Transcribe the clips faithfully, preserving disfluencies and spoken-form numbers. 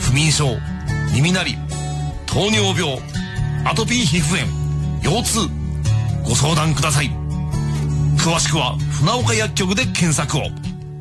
不眠症、耳鳴り、糖尿病、アトピー皮膚炎、腰痛、ご相談ください。詳しくは船岡薬局で検索を。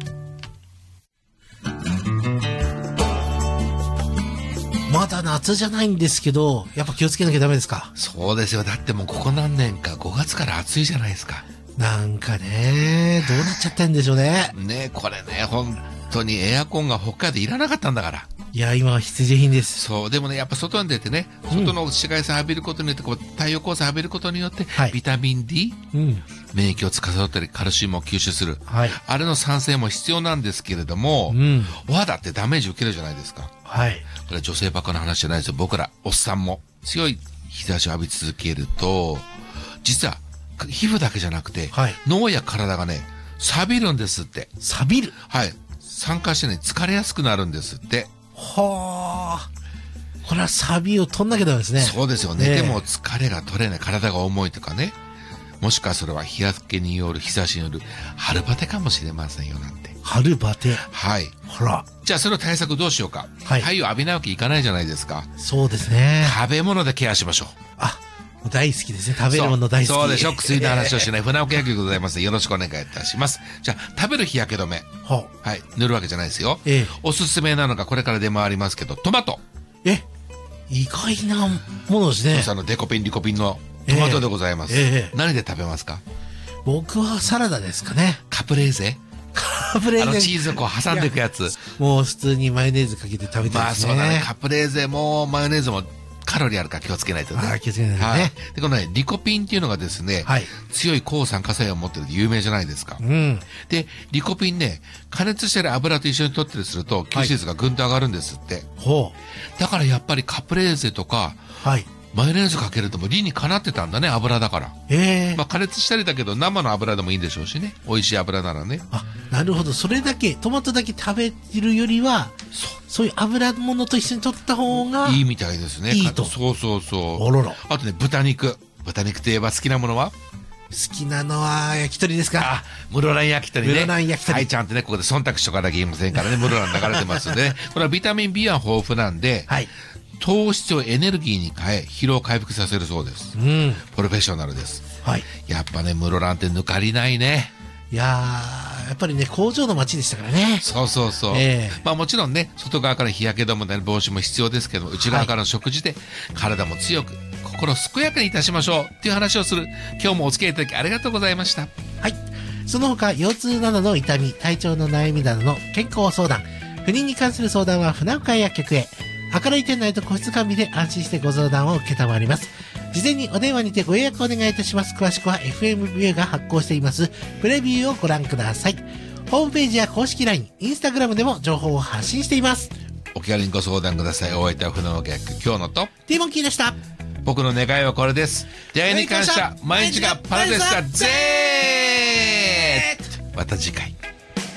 まだ夏じゃないんですけど、やっぱ気をつけなきゃダメですか？ そうですよ。だってもうここ何年かごがつから暑いじゃないですか。 なんかね、どうなっちゃったんでしょうね。 ね、これね、本当にエアコンが北海道いらなかったんだから。 いや、今は必需品です。 そう、でもね、やっぱ外に出てね、外の紫外線浴びることによって、こう太陽光線浴びることによって、はい、ビタミン D、うん、免疫を司ったり、カルシウムを吸収する。はい、あれの酸性も必要なんですけれども、うん、お肌ってダメージ受けるじゃないですか。はい。これは女性ばっかの話じゃないですよ。僕ら、おっさんも強い日差しを浴び続けると、実は皮膚だけじゃなくて、はい、脳や体がね、錆びるんですって。 錆びる？ はい。酸化してね、疲れやすくなるんですって。 はあ。これは錆を取んなきゃダメですね。 そうですよね。でも疲れが取れない、体が重いとかね。もしかそれは日焼けによる、日差しによる春バテかもしれませんよなんて。 春バテ。 はい。 ほら。 じゃあその対策どうしようか。はい。太陽浴びないわけいかないじゃないですか。 そうですね。 食べ物でケアしましょう。 あ、大好きですね。食べるもの大好き。 そうでしょ。薬の話をしない船岡薬局でございます。よろしくお願いいたします。じゃあ食べる日焼け止め。ははい。塗るわけじゃないですよ。ええ。おすすめなのがこれから出回りますけど、トマト。 え、意外なものですね。 あのデコピンリコピンのトマトでございます。ええ。何で食べますか？ 僕はサラダですかね。 カプレーゼ？ カプレーゼ。 あのチーズをこう挟んでいくやつ。 もう普通にマヨネーズかけて食べてますね。 まあそうだね。カプレーゼもマヨネーズもカロリーあるから気をつけないとね。 ああ、気をつけないとね。はい。 で、このね、リコピンっていうのがですね、はい、強い抗酸化作用を持ってると有名じゃないですか。うん。で、リコピンね、加熱してる油と一緒に取ったりすると、吸収率がぐんと上がるんですって。ほう。だからやっぱりカプレーゼとか、はい。マヨネーズかけるとも理にかなってたんだね、油だから。ええー。まあ加熱したりだけど生の油でもいいんでしょうしね。美味しい油ならね。 あ、なるほど。それだけ、トマトだけ食べるよりは、そう。そういう油物と一緒に取った方が。 いいみたいですね。 いいと。 そうそうそう。 おろろ。 あとね、豚肉。豚肉といえば好きなものは？ 好きなのは焼き鳥ですか？ あ、室蘭焼き鳥ね。 室蘭焼き鳥。 はい、ちゃんとね、ここで忖度しとかなきゃいけませんからね、室蘭流れてますんでね。これはビタミン B は豊富なんで、はい。糖質をエネルギーに変え、疲労を回復させるそうです。うん。プロフェッショナルです。はい。やっぱね、室蘭って抜かりないね。 いやー、やっぱりね、工場の街でしたからね。 そうそうそう。えー、まあもちろんね、外側から日焼け止めの防止も必要ですけども、内側からの食事で体も強く、心健やかにいたしましょうっていう話をする。今日もお付き合いいただきありがとうございました。 はい。その他、腰痛などの痛み、体調の悩みなどの健康相談、不妊に関する相談は船岡薬局へ。明るい店内と個室完備で安心してご相談を受けたまわります。事前にお電話にてご予約お願いいたします。詳しくは エフエム ビューが発行していますプレビューをご覧ください。ホームページや公式 ライン、インスタグラムでも情報を発信しています。 お気軽にご相談ください。お相手は船岡薬局今日のとティーモンキーでした。 僕の願いはこれです。出会いに感謝、毎日がパラデスだぜー。また次回。